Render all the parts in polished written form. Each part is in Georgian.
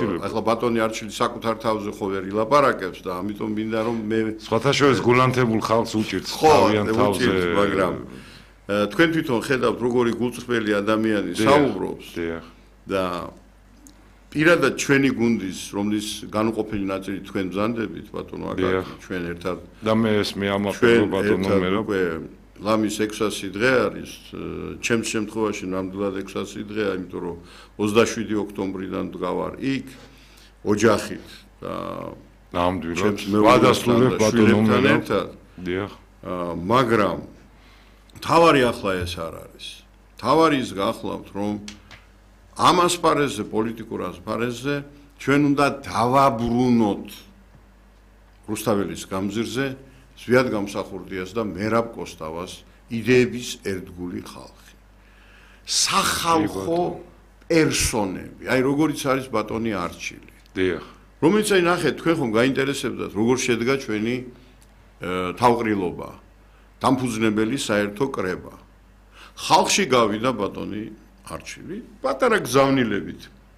აუცილებლად. ახლა ბატონი არჩილი საკუთარ თავზე ხო ვერ ილაპარაკებს და ამიტომ მინდა რომ მე სხვათაშორის გულანთებულ ხალხს უჭირთ თავიანთ თავზე, მაგრამ თქვენ თვითონ ხედავთ როგორი გულწრფელი ადამიანი საუბრობს და პირადად ჩვენი გუნდის რომლის განუყოფელი ნაწილი თქვენ ბრძანდებით ბატონო აკაკი ჩვენ ერთად და მე ეს მე ამაყობ ბატონო მე რა ლამის 600 დღე არის ჩემს შემთხვევაში ნამდვილად 600 დღეა იმიტომ რომ 27 ოქტომბრიდან დგავარ იქ ოჯახით და ნამდვილად ვადასტურებ ბატონო მე დიახ მაგრამ თავარი ახლა ეს არ არის თავარი ის გახლავთ რომ ამ ასპარეზზე პოლიტიკურ ასპარეზზე ჩვენ უნდა დავაბრუნოთ რუსთაველის გამზირზე ზვიად გამსახურდიას და მერაბ კოსტავას იდეების ერთგული ხალხი სახალხო პერსონები აი როგორიც არის ბატონი არჩილი დიახ რომელიც აი ნახეთ თქვენ ხომ გაინტერესებდათ როგორ შედგა ჩვენი თავყრილობა დამფუძნებელი საერთო კრება ხალხში გავიდა ბატონი არჩილი პატარა გზავნილებით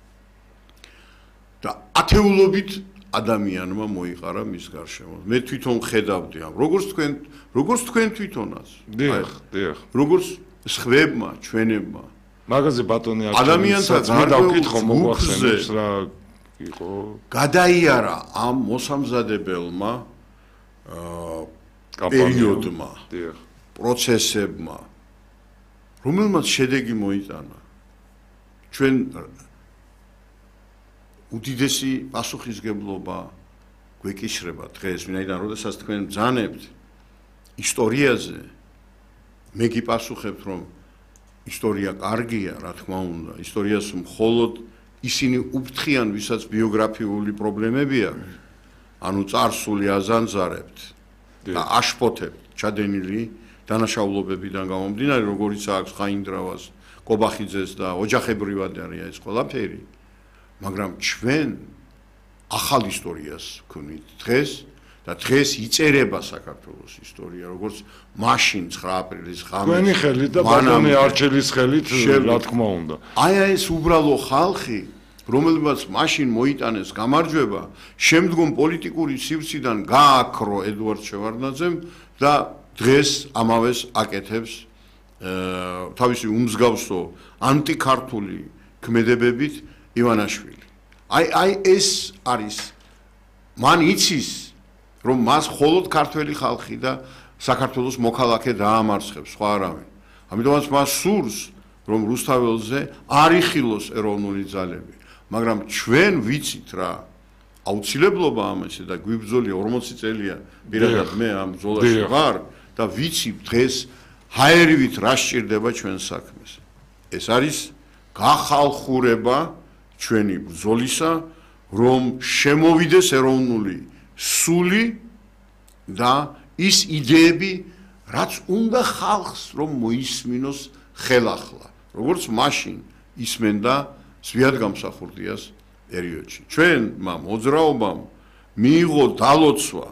და ათეულობით ადამიანმა მოიყარა მის გარშემო მე თვითონ ხედავდი ამ როგორც თქვენ თვითონაც დიახ დიახ როგორც სხვებმა ჩვენებმა მაგაზე ბატონი ადამიანთა დავკითხო მოგვახსენებს რა იყო გადაიარა ამ მოსამზადებელმა პერიოდმა დიახ პროცესებმა რომელმაც შედეგი მოიტანა ჩვენ უდიდესი პასუხისგებლობა გვეკისრება დღეს ვინაიდან როდესაც თქვენ ბრძანებთ ისტორიაზე მე გიპასუხებთ რომ ისტორია კარგია რა თქმა უნდა ისტორიას მხოლოდ ისინი უფრთხიან ვისაც ბიოგრაფიული პრობლემები აქვს ანუ წარსული აზანზარებთ და აშფოთებთ ჩადენილი დანაშაულობებიდან გამომდინარე როგორიც აქვს ხაინდრავას კობახიძეს და ოჯახებრივად არის ეს ყველაფერი მაგრამ ჩვენ ახალ ისტორიას ვქნით დღეს და დღეს იწერება საქართველოს ისტორია როგორც მაშინ 9 აპრილის ღამეს თქვენი ხელით და ბატონი არჩილის ხელით რა თქმა უნდა აი ეს უბრალო ხალხი რომელმაც მაშინ მოიტანეს გამარჯვება შემდგომ პოლიტიკური სივრციდან გააქრო ედუარდ შევარდნაძემ და დღეს ამავეს აკეთებს თავისი უმსგავსო ანტიქართული ქმედებებით ივანაშვილი აი ეს არის მან იცის რომ მას მხოლოდ ქართველი ხალხი და საქართველოს მოქალაქე დაამარცხებს სხვა არავინ ამიტომაც მას სურს რომ რუსთაველზე არ იხილოს ეროვნული ძალები მაგრამ ჩვენ ვიცით რა აუცილებლობა ამასე და გვიბრძოლია 40 წელია პირადად მე ამ ბრძოლაში ვარ და ვიცი დღეს ჰაერივით რა სჭირდება ჩვენ საქმეს ეს არის გახალხურება ჩვენი ბრძოლისა რომ შემოვიდეს ეროვნული სული და ის იდეები რაც უნდა ხალხს რომ მოისმინოს ხელახლა როგორც მაშინ ისმენდა ზვიად გამსახურდიას პერიოდში ჩვენმა მოძრაობამ მიიღო დალოცვა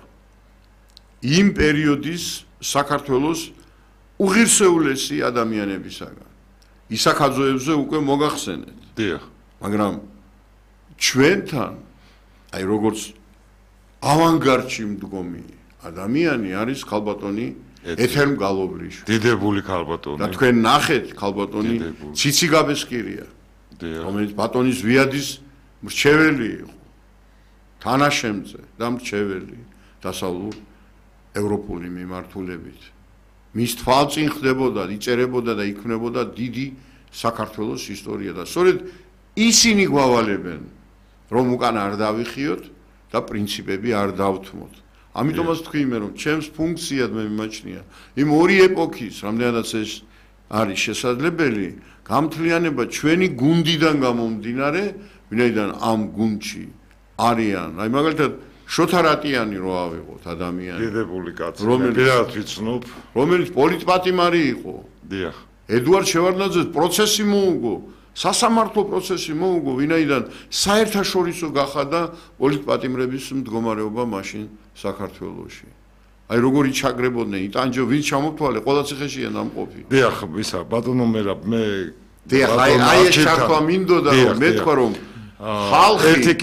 იმ პერიოდის საქართველოს უღირსეულესი ადამიანებისაგან ისაკაძოებზე უკვე მოგახსენეთ დიახ მაგრამ ჩვენთან აი როგორც ავანგარდში მდგომი ადამიანი არის ქალბატონი ეთერმ გალობლიშვილი დიდებული ქალბატონი და თქვენ ნახეთ ქალბატონი ციციგაბესკირია რომელიც ბატონის ვიადის მრჩეველი იყო თანაშემწე და მრჩეველი დასავლურ ევროპული მიმართულებით მის თვალწინ ხდებოდა იწერებოდა და იქმნებოდა დიდი საქართველოს ისტორია და სწორედ ისინი გვავალებენ რომ უკან არ დავიხიოთ და პრინციპები არ დავთმოთ ამიტომაც თქვი მე რომ ჩემს ფუნქციად მე მიმაჩნია იმ ორი ეპოქის რამდენადაც ეს არის შესაძლებელი გამთლიანება ჩვენი გუნდიდან გამომდინარე ვინაიდან ამ გუნდში არიან აი მაგალითად შოთა რატიანი რო ავიღოთ ადამიანი დიდებული კაცი პირადად ვიცნობ რომელიც პოლიტპატიმარი იყო დიახ ედუარდ შევარდნაძეს პროცესი მოუგო სასამართლო პროცესი მოუგო ვინაიდან საერთაშორისო გახადა პოლიტპატიმრების მდგომარეობა მაშინ საქართველოში აი როგორი ჩაგრებოდნენ იტანჯო ვინ ჩამოთვალე ყველა ციხეშია ნამყოფი დიახ ისა ბატონო მერაბ მე დიახ აი ეს ჩართვა მინდოდა რომ მე თქვა რომ ხალხი